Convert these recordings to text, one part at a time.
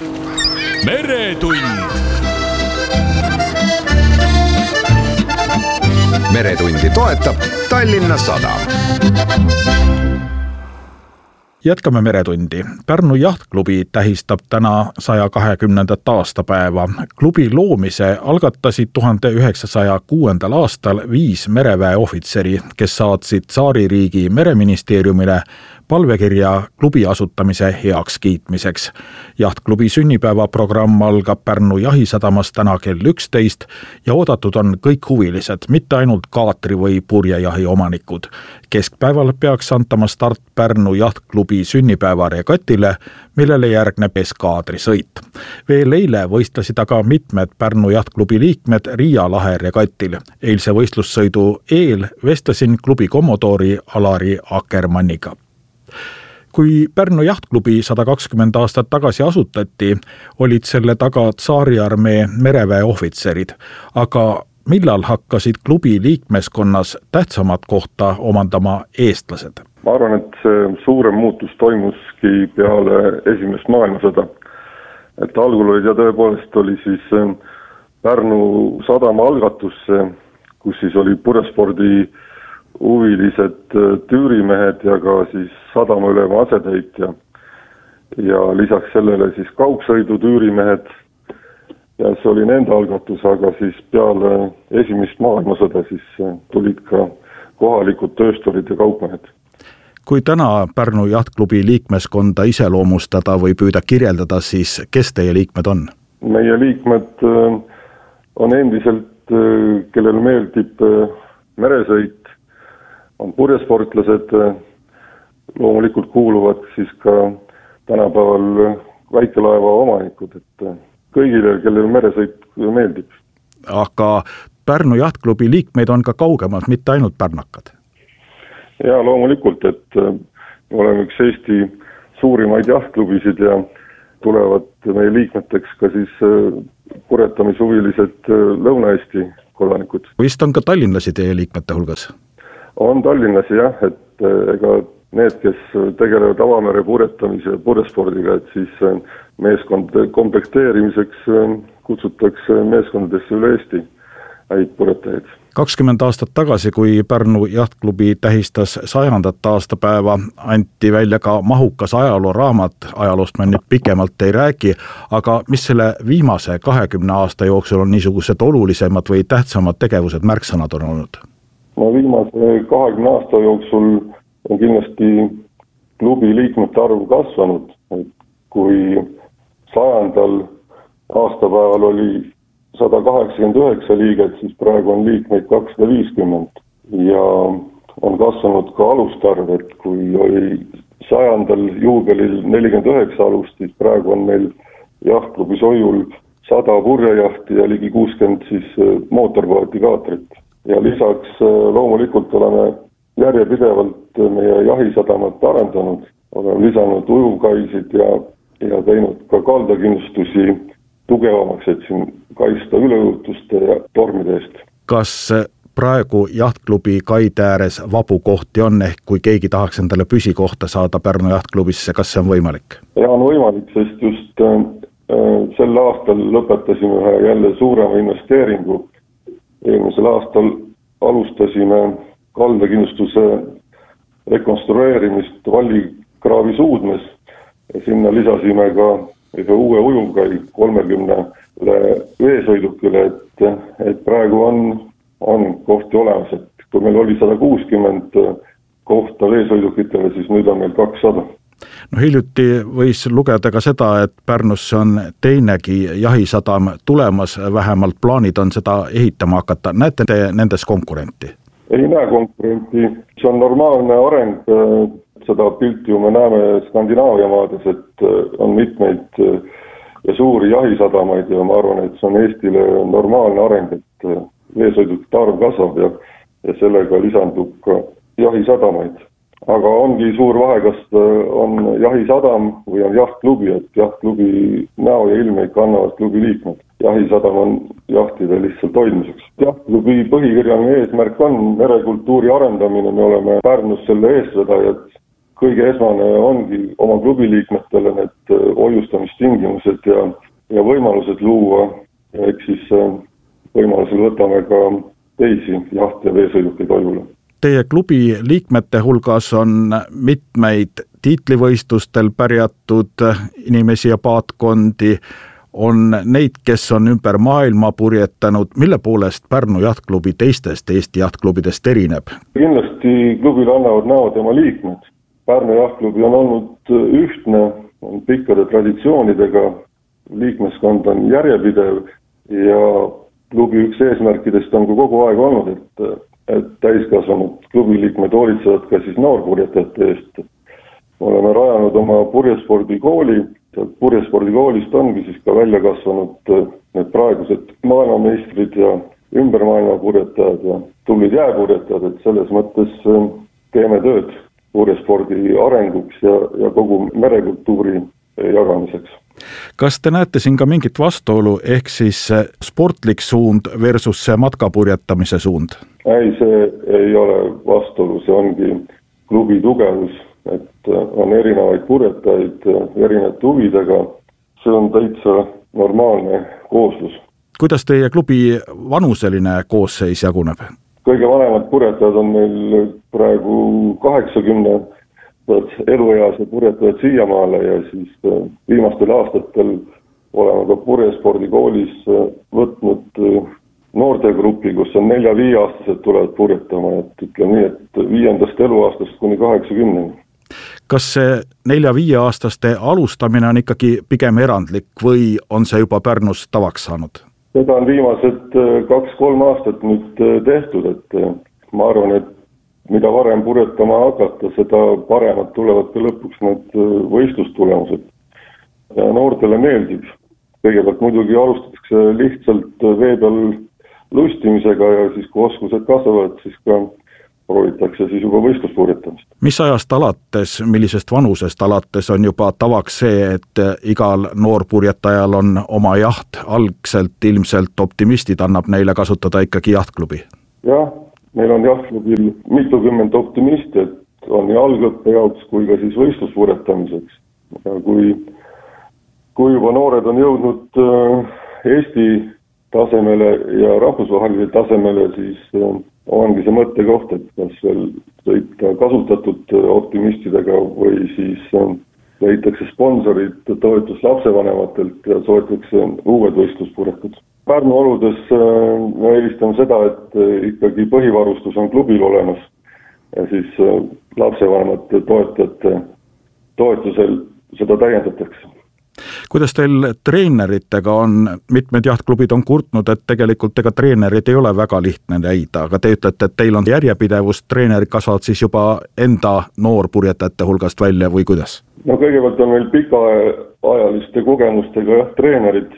Meretund. Meretundi toetab Tallinna Sadam. Jätkame Meretundi. Pärnu jahtklubi tähistab täna 120. aastapäeva. Klubi loomise algatasid 1906. aastal 5 mereväe ohvitseri, kes saatsid Tsaaririigi mereministeeriumile palvekirja klubi asutamise heaks kiitmiseks. Jahtklubi sünnipäevaprogramm algab Pärnu jahisadamas täna kell 11 ja oodatud on kõik huvilised, mitte ainult kaatri- või purjejahi omanikud. Keskpäeval peaks antama start Pärnu jahtklubi sünnipäeva regatile, millele järgneb eskaadrisõit. Veel eile võistlesid aga mitmed Pärnu jahtklubi liikmed Riia lahe regatil. Eilse võistlussõidu eel vestlesin klubi kommodoori Alari Akkermanniga. Kui Pärnu jahtklubi 120 aastat tagasi asutati, olid selle taga Tsaariarmee mereväe ohvitserid, aga millal hakkasid klubi liikmeskonnas tähtsamat kohta omandama eestlased? Ma arvan, et see suurem muutus toimuski peale esimest maailmasõda. Et algul oli ja tõepoolest oli siis Pärnu sadama algatus, kus siis oli purjespordi huvilised tüürimehed ja ka siis sadamaülema asetäitja ja lisaks sellele siis kaugsõidu tüürimehed ja see oli nende algatus, aga siis peale esimest maailmasõda siis tulid ka kohalikud töösturid ja kaupmehed. Kui täna Pärnu jahtklubi liikmeskonda iseloomustada või püüda kirjeldada, siis kes teie liikmed on? Meie liikmed on endiselt, kellel meeldib meresõit, on purjesportlased, loomulikult kuuluvad siis ka tänapäeval väikelaeva omanikud, et kõigile, kellel meresõit meeldib. Aga Pärnu jahtklubi liikmeid on ka kaugemalt, mitte ainult pärnakad? Ja loomulikult, et oleme üks Eesti suurimaid jahtklubisid ja tulevad meie liikmeteks ka siis purjetamishuvilised Lõuna-Eesti kodanikud. Vist on ka tallinlasi teie liikmete hulgas? On tallinlasi jah, et ega need, kes tegelevad avamere purjetamise ja purjespordiga, et siis meeskond komplekteerimiseks kutsutakse meeskondadesse üle Eesti häid purjetajaid. 20 aastat tagasi, kui Pärnu jahtklubi tähistas 100. aastapäeva, anti välja ka mahukas ajalooraamat, ajaloost me nüüd pikemalt ei räägi, aga mis selle viimase 20 aasta jooksul on niisugused olulisemad või tähtsamad tegevused, märksõnad on olnud? No viimase 20 aasta jooksul on kindlasti klubi liikmete arv kasvanud, et kui 100. aastapäeval oli 189 liiget, siis praegu on liikmeid 250 ja on kasvanud ka aluste arv, et kui oli 100. juubelil 49 alust, siis praegu on meil jahtklubi Soiul 100 purjejahti ja ligi 60 siis mootorpaati kaatrit. Ja lisaks loomulikult oleme järjepidevalt meie jahisadamat arendanud, oleme lisanud ujuvkaisid ja teinud ka kaldakindlustusi tugevamaks, et siin kaitsta üleujutuste ja tormide eest. Kas praegu jahtklubi kaide ääres vabu kohti on, ehk kui keegi tahaks endale püsikohta saada Pärnu jahtklubisse, kas see on võimalik? Ja on võimalik, sest just sel aastal lõpetasime ühe jälle suurema investeeringu. Eelmisel aastal alustasime kaldakindlustuse rekonstrueerimist Vallikraavi suudmes ja sinna lisasime ka ühe uue ujuvkai 30 veesõidukile, et praegu on kohti olemas, et kui meil oli 160 kohta veesõidukitele, siis nüüd on meil 200. No hiljuti võis lugeda ka seda, et Pärnusse on teinegi jahisadam tulemas, vähemalt plaanid on seda ehitama hakata. Näete te nendes konkurenti? Ei näe konkurenti, see on normaalne areng. Seda pilti me näeme Skandinaavia maades, et on mitmeid ja suuri jahisadamaid ja ma arvan, et see on Eestile normaalne areng, et veesõidukite arv kasvab ja sellega lisandub ka jahisadamaid. Aga ongi suur vahe, kas on jahisadam või on jahtklubi, et jahtklubi näo ja ilmeid kannavad klubi liikmed. Jahisadam on jahtide lihtsalt hoidmiseks. Jahtklubi põhikirjaline eesmärk on merekultuuri arendamine, me oleme Pärnus selle eestvedajad kõige esmane ongi oma klubi liikmetele need hoiustamistingimused ja võimalused luua, ehk siis võimalusel võtame ka teisi jaht- ja veesõidukeid hoiule. Teie klubi liikmete hulgas on mitmeid tiitlivõistlustel pärjatud inimesi ja paatkondi, on neid, kes on ümber maailma purjetanud. Mille poolest Pärnu jahtklubi teistest Eesti jahtklubidest erineb? Kindlasti klubile annavad näo tema liikmed. Pärnu jahtklubi on olnud ühtne, on pikkade traditsioonidega, liikmeskond on järjepidev ja klubi üks eesmärkidest on kogu aeg olnud, et täiskasvanud klubiliikmed hoolitsevad ka siis noorpurjetajate eest. Oleme rajanud oma purjespordikooli. Purjespordikoolist ongi siis ka välja kasvanud need praegused maailmameistrid ja ümber maailma purjetajad ja tublid jääpurjetajad, et selles mõttes teeme tööd purjespordi arenguks ja kogu merekultuuri jagamiseks. Kas te näete siin ka mingit vastuolu, ehk siis sportlik suund versus see matkapurjetamise suund? Ei, see ei ole vastuolu, see ongi klubi tugevus, et on erinevaid purjetajaid, erinevate huvidega, see on täitsa normaalne kooslus. Kuidas teie klubi vanuseline koosseis jaguneb? Kõige vanemad purjetajad on meil praegu 80 elueas ja purjetajad siiamaale ja siis viimastel aastatel oleme ka purjespordikoolis võtnud noortegrupi, kus on 4-5-aastased tulevad purjetama, et ütleme nii, et 5. eluaastast kuni 80. Kas see 4-5-aastaste alustamine on ikkagi pigem erandlik või on see juba Pärnus tavaks saanud? Seda on viimased 2-3 aastat nüüd tehtud, et ma arvan, et mida varem purjetama hakata, seda paremad tulevad ka lõpuks need võistlustulemused. Ja noortele meeldib. Kõigepealt muidugi alustatakse lihtsalt vee peal lustimisega ja siis kui oskused kasvavad, siis ka proovitakse siis juba võistluspurjetamist. Mis ajast alates, millisest vanusest alates on juba tavaks see, et igal noorpurjetajal on oma jaht, algselt ilmselt optimistid annab neile kasutada ikkagi jahtklubi? Jah, meil on jahtklubil mitukümmend optimisti, et on nii algõppe jaoks kui ka siis võistluspurjetamiseks. Ja kui juba noored on jõudnud Eesti tasemele ja rahvusvahelisele tasemele, siis ongi see mõttekoht, et kas veel sõita kasutatud optimistidega või siis leitakse sponsorid, toetus lapsevanematelt ja soetakse uued võistluspurjetud. Pärnu oludes me eelistame seda, et ikkagi põhivarustus on klubil olemas ja siis lapsevanemate toetajate toetusel seda täiendatakse. Kuidas teil treeneritega on? Mitmed jahtklubid on kurtnud, et tegelikult ega treenerid ei ole väga lihtne leida, aga te ütlete, et teil on järjepidevust, treenerid kasvavad siis juba enda noorpurjetajate hulgast välja või kuidas? No kõigepealt on meil pikaajaliste kogemustega treenerid,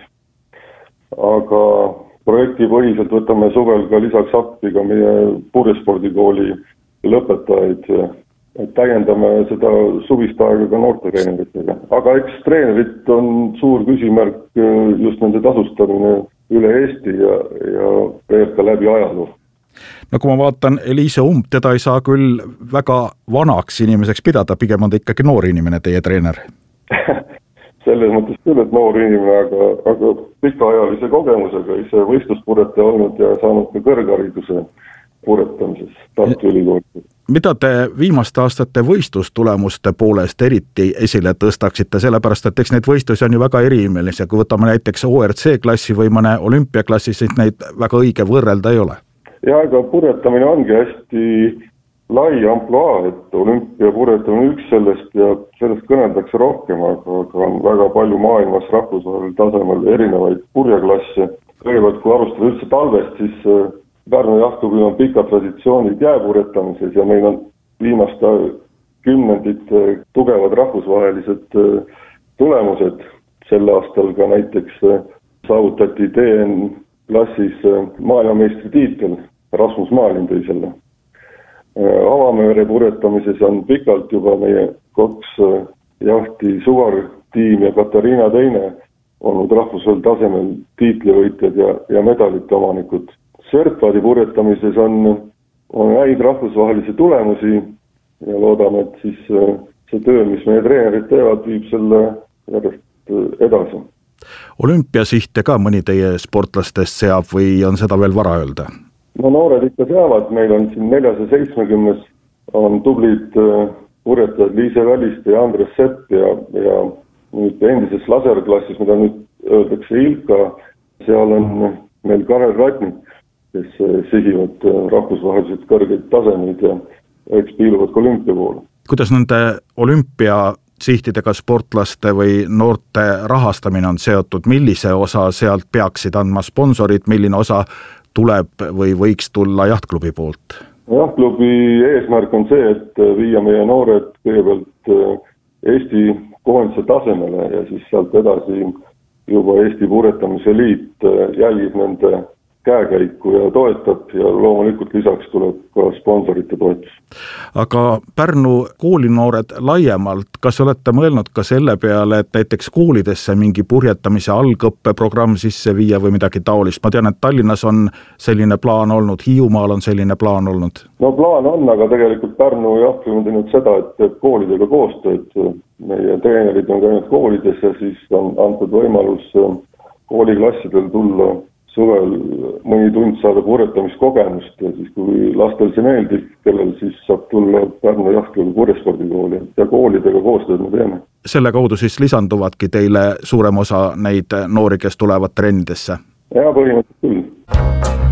aga projektipõhiselt võtame suvel ka lisaks appi ka meie purjespordikooli lõpetajaid, et täiendame seda suvist aega ka noorte treeneritega. Aga eks treenerit on suur küsimärk just nende tasustamine üle Eesti ja veel ka läbi ajaloo. No kui ma vaatan Eliise Umb, teda ei saa küll väga vanaks inimeseks pidada, pigem on ta ikkagi noor inimene, teie treener. Selles mõttes küll, et noor inimene, aga pikaajalise kogemusega ise võistluspurjetaja olnud ja saanud ka kõrghariduse purjetamises Tartu Ülikooli. Mida te viimaste aastate võistlustulemuste poolest eriti esile tõstaksite, sellepärast et eks neid võistlusi on ju väga eriilmelisi, kui võtame näiteks ORC klassi või mõne olümpiaklassi, siis neid väga õige võrrelda ei ole? Ja aga purjetamine ongi hästi lai amploa, et olümpiapurjetamine üks sellest ja sellest kõneldakse rohkem, aga on väga palju maailmas rahvusvahelisel tasemel erinevaid purjeklasse. Kõigepealt kui alustada üldse talvest, siis Pärnu jahtklubil on pikad traditsioonid jääpurjetamises ja meil on viimaste kümnendit tugevad rahvusvahelised tulemused. Sel aastal ka näiteks saavutati DN-klassis maailmameistri tiitel, Rasmus Maalin tõi selle. Avamere purjetamises on pikalt juba meie 2 jahti Suvar-tiim ja Katariina teine olnud rahvusvahelisel tasemel tiitlivõitjad ja medalite omanikud. Sörtvaadi purjetamises on häid rahvusvahelisi tulemusi ja loodame, et siis see töö, mis meie treenerid teevad, viib selle järjest edasi. Olümpiasihte ka mõni teie sportlastest seab või on seda veel vara öelda? No noored ikka seavad, meil on siin 470 on tublid purjetajad Liise Väliste ja Andres Sepp ja nüüd endises laserklassis, mida nüüd öeldakse Ilka, seal on meil Karel Ratnik, kes sihivad rahvusvaheliselt kõrgeid tasemeid ja eks piiluvad ka olümpia poole. Kuidas nende olümpiasihtidega sportlaste või noorte rahastamine on seotud, millise osa sealt peaksid andma sponsorid, milline osa tuleb või võiks tulla Jahtklubi poolt? Jahtklubi eesmärk on see, et viia meie noored kõigepealt Eesti koondise tasemele ja siis sealt edasi juba Eesti Purjetamise Liit jälgib nende käekäiku ja toetab ja loomulikult lisaks tuleb ka sponsorite toetus. Aga Pärnu koolinoored laiemalt, kas olete mõelnud ka selle peale, et näiteks koolidesse mingi purjetamise algõppeprogramm sisse viia või midagi taolist? Ma tean, et Tallinnas on selline plaan olnud, Hiiumaal on selline plaan olnud. No plaan on, aga tegelikult Pärnu Jahtklubi on teinud seda, et teeb koolidega koostööd. Meie treenerid on käinud koolides ja siis on antud võimalus kooliklassidel tulla suvel mõni tund saada purjetamiskogemust ja siis kui lastel see meeldib, kellel siis saab tulla Pärnu Jahtklubi purjespordikooli ja koolidega koostööd me teeme. Selle kaudu siis lisanduvadki teile suurem osa neid noori, kes tulevad trennidesse? Ja põhimõtteliselt küll.